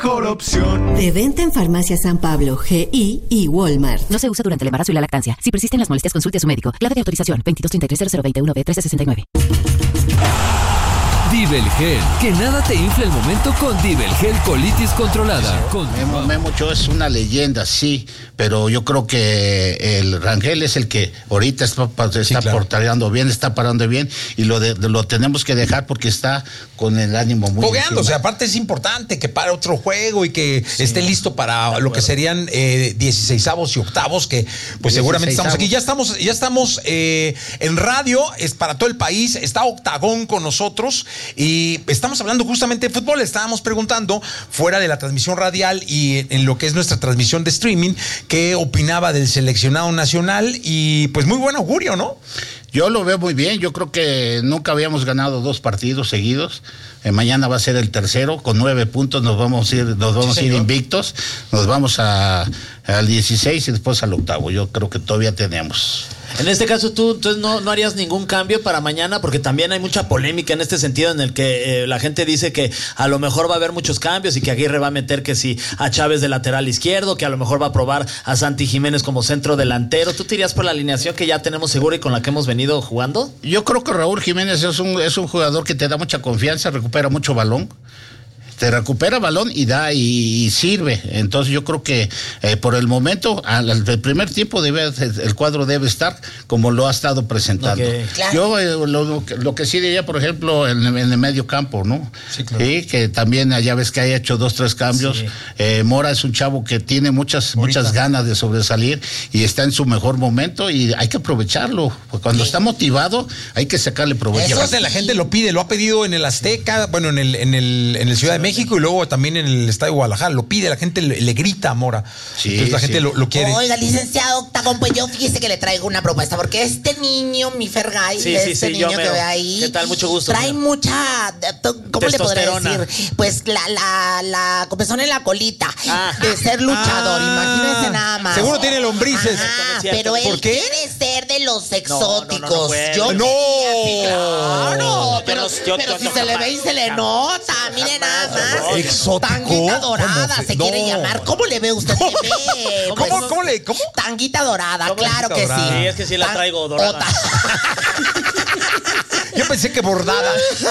mejor opción. De venta en Farmacia San Pablo, GI y Walmart. No se usa durante el embarazo y la lactancia. Si persisten las molestias, consulte a su médico. Clave de autorización 2233-0021-B1369. Divelgel, que nada te infle el momento con Divelgel colitis controlada. Memo Ochoa es una leyenda, sí, pero yo creo que el Rangel es el que ahorita está portando bien, está parando bien, y lo tenemos que dejar porque está con el ánimo muy fogueándose. Aparte es importante que pare otro juego y que esté listo para lo que serían 16avos y octavos, que pues seguramente estamos aquí. Ya estamos en radio, es para todo el país, está Octagón con nosotros. Y estamos hablando justamente de fútbol. Estábamos preguntando fuera de la transmisión radial y en lo que es nuestra transmisión de streaming, qué opinaba del seleccionado nacional, y pues muy buen augurio, ¿no? Yo lo veo muy bien. Yo creo que nunca habíamos ganado 2 partidos seguidos. Mañana va a ser el tercero, con 9 puntos nos vamos a ir invictos. Nos vamos al 16 y después al octavo. Yo creo que todavía tenemos. En este caso, tú entonces no harías ningún cambio para mañana, porque también hay mucha polémica en este sentido, en el que la gente dice que a lo mejor va a haber muchos cambios y que Aguirre va a meter que si a Chávez de lateral izquierdo, que a lo mejor va a probar a Santi Jiménez como centro delantero. ¿Tú te irías por la alineación que ya tenemos segura y con la que hemos venido jugando? Yo creo que Raúl Jiménez es un jugador que te da mucha confianza, recupera mucho balón. Te recupera balón y da y sirve. Entonces yo creo que por el momento, al primer tiempo el cuadro debe estar como lo ha estado presentando. Okay. Claro. Yo lo que sí diría, por ejemplo, en el medio campo, ¿no? Sí, claro. Y que también ya ves que ha hecho 2-3 cambios. Sí. Mora es un chavo que tiene muchas ganas de sobresalir y está en su mejor momento y hay que aprovecharlo. Cuando está motivado hay que sacarle provecho. Y aparte la gente lo pide, lo ha pedido en el Azteca, bueno, en el Ciudad de México, y luego también en el Estadio de Guadalajara, lo pide, la gente le grita a Mora. Sí, entonces la gente lo quiere. Oiga, licenciado Octagón, pues yo fíjese que le traigo una propuesta, porque este niño, mi Fergay, niño que ve ahí, ¿qué tal? Mucho gusto. Trae mucha, ¿cómo le podré decir? Pues la comezón en la colita de ser luchador, imagínese nada más. Seguro tiene lombrices. Pero él quiere ser de los exóticos. Claro, pero si se le ve y se le nota, mire nada más. ¿Exótico? Tanguita dorada se quiere llamar. ¿Cómo le ve usted? ¿Cómo? Tanguita dorada, claro que sí. Sí, es que sí la traigo dorada. Yo pensé que bordada.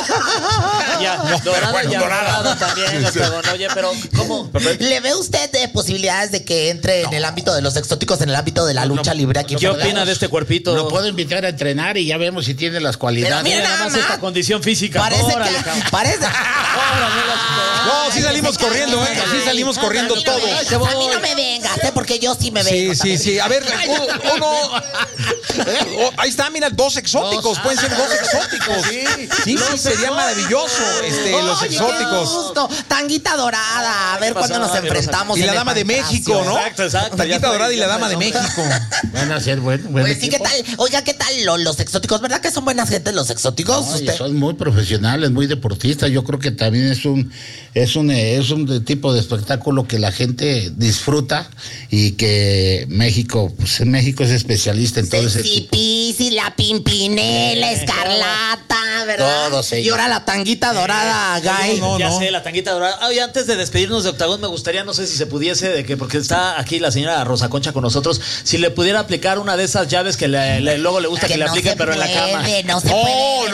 Dorada también. Sí. Oye, pero ¿cómo? ¿Le ve usted posibilidades de que entre en el ámbito de los exóticos, en el ámbito de la lucha libre aquí? ¿Qué opina de este cuerpito? Lo puedo invitar a entrenar y ya vemos si tiene las cualidades. Mira nada más esta condición física. Parece. No, sí salimos corriendo, Sí salimos corriendo todos. A mí no me vengas, porque yo sí me vengo. Sí. A ver, uno. Ahí está, mira, 2 exóticos. Pueden ser 2 exóticos. Sí, sería maravilloso los exóticos. Tanguita dorada, a ver cuándo nos enfrentamos. Y la dama de México, ¿no? Exacto. Tanguita dorada y la dama de México. Van a ser buen pues sí, ¿qué tal? Oiga, ¿qué tal los exóticos? ¿Verdad que son buenas gentes los exóticos? Son muy profesionales, muy deportistas. Yo creo que también es un tipo de espectáculo que la gente disfruta y que México es especialista en todo ese tipo. Sí, la Pimpinela, Escarlata, ¿verdad? Todos ellos. Y ahora la tanguita dorada, Gay. Ya sé, la tanguita dorada. Oye, antes de despedirnos de Octagón, me gustaría, no sé si se pudiese, porque está aquí la señora Rosa Concha con nosotros, si le pudiera aplicar una de esas llaves que luego le gusta que le apliquen, pero en la cama. No se puede.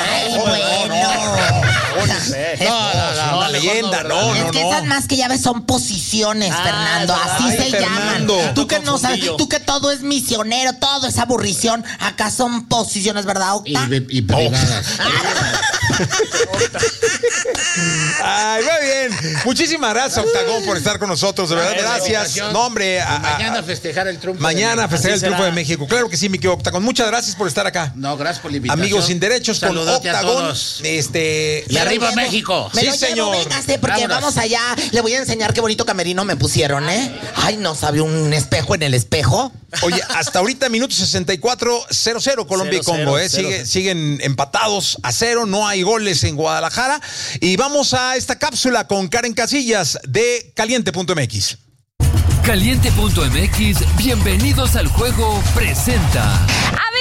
No, leyenda, no. Es que esas más que llaves son posiciones, Fernando. Así se llaman. Tú que no sabes, tú que todo es misionero, todo es aburrición. Acá son posiciones, ¿verdad, Octa? Y privadas. Ay, muy bien. Muchísimas gracias, Octagón, por estar con nosotros. De verdad, gracias. No, hombre. Mañana festejar el triunfo. Mañana festejar el triunfo de México. Claro que sí, mi querido Octagón. Muchas gracias por estar acá. No, gracias por la invitación. Amigos sin derechos con Octagón. Y arriba México. Sí, señor. Véngase, porque vamos allá. Le voy a enseñar qué bonito camerino me pusieron, Ay, no sabe un espejo en el espejo. Oye, hasta ahorita minuto 64, 0-0 Colombia y Congo, siguen empatados a 0, no hay goles en Guadalajara. Y vamos a esta cápsula con Karen Casillas de Caliente.mx. Caliente.mx, bienvenidos al juego, presenta.